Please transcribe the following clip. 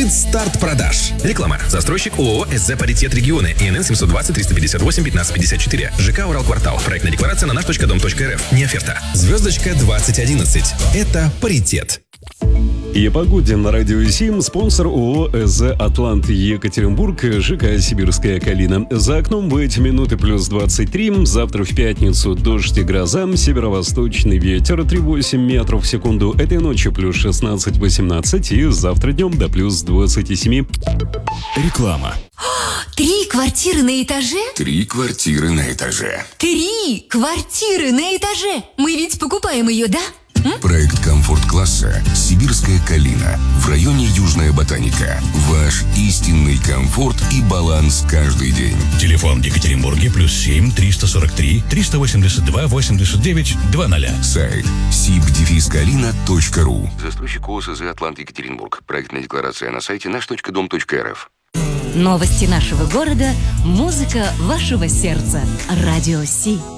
открыт старт продаж. Реклама. Застройщик ООО «СЗ Паритет Регионы». ИНН 720-358-1554. ЖК «Уралквартал». Проектная декларация на наш.дом.рф. Не оферта. Звездочка 2011. Это паритет. И о погоде на радио 7. Спонсор ООО «СЗ Атлант Екатеринбург», ЖК «Сибирская Калина». За окном в эти минуты плюс 23. Завтра в пятницу дождь и гроза. Северо-восточный ветер 3,8 метров в секунду. Этой ночью плюс 16-18. И завтра днем до плюс 27. Реклама. 3 квартиры на этаже? 3 квартиры на этаже. 3 квартиры на этаже! Мы ведь покупаем ее, да? Проект комфорт-класса «Сибирская Калина» в районе Южная Ботаника. Ваш истинный комфорт и баланс каждый день. Телефон в Екатеринбурге +7 343 382 89 00. Сайт sib-kalina.ru. Застройщик ООО «СЗ Атлант Екатеринбург». Проектная декларация на сайте наш.дом.рф. Новости нашего города, музыка вашего сердца. Радио Си.